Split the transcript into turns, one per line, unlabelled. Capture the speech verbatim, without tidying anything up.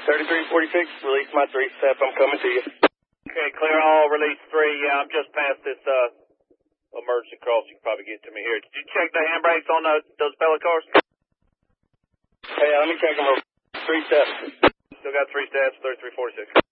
thirty-three forty-six, release my three step. I'm coming to you.
Okay, clear all, release three. Yeah, I'm just past this uh, emergency cross. You can probably get to me here. Did you check the handbrakes on the, those pellet cars?
Hey, let me check them real. Three steps.
Still got three steps, thirty-three forty-six.